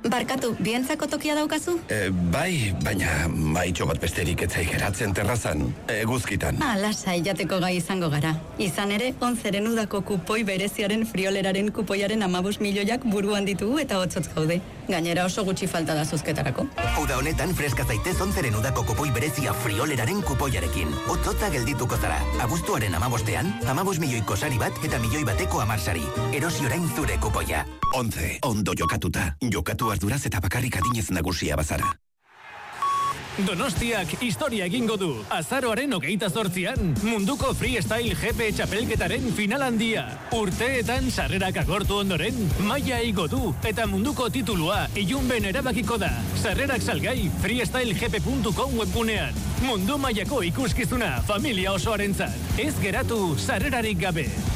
Barkatu, bientzako tokia daukazu? Bai, baina maitxo bat besterik etzai geratzen terrazan, eguzkitan. Lasai jateko gai izango gara. Izan ere, 11 udako kupoi bereziaren frioleraren kupoiaren 15 milioiak buruan ditugu eta hotzotz gaude. Gainera oso gutxi falta da zozketarako. Uda honetan freska zaitez 11 udako kupoi berezia frioleraren kupoiarekin. Hotzotza geldituko zara. Abuztuaren 15ean, 15 milioiko sari bat eta milioi bateko 10 sari. Erosi orain zure kupoia. 11, ondo jokatuta. Jokatu arduraz eta bakarrik adinez nagusia bazara. Donostiak historia egingo du. Azaroaren 28an, munduko freestyle GP txapelketaren final handia. Urteetan sarrerak agortu ondoren, maila igo du eta munduko titulua ilunben erabakiko da. Sarrerak salgai freestylegp.com webgunean. Mundu mailako ikuskizuna familia osoarentzat. Ez geratu sarrerarik gabe.